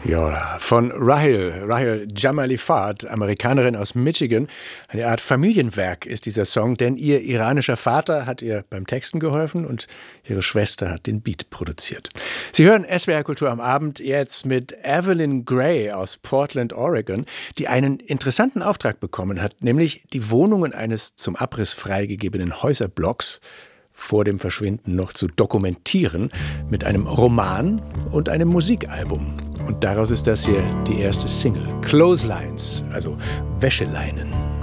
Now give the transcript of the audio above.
Ja, von Rahil Jamalifard, Amerikanerin aus Michigan. Eine Art Familienwerk ist dieser Song, denn ihr iranischer Vater hat ihr beim Texten geholfen und ihre Schwester hat den Beat produziert. Sie hören SWR Kultur am Abend jetzt mit Evelyn Gray aus Portland, Oregon, die einen interessanten Auftrag bekommen hat, nämlich die Wohnungen eines zum Abriss freigegebenen Häuserblocks vor dem Verschwinden noch zu dokumentieren mit einem Roman und einem Musikalbum. Und daraus ist das hier die erste Single, Clotheslines, also Wäscheleinen.